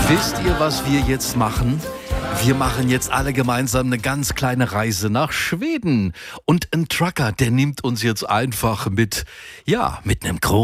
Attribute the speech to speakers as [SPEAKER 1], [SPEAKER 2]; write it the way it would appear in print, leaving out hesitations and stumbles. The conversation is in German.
[SPEAKER 1] Wisst ihr, was wir jetzt machen? Wir machen jetzt alle gemeinsam eine ganz kleine Reise nach Schweden. Und ein Trucker, der nimmt uns jetzt einfach mit einem großen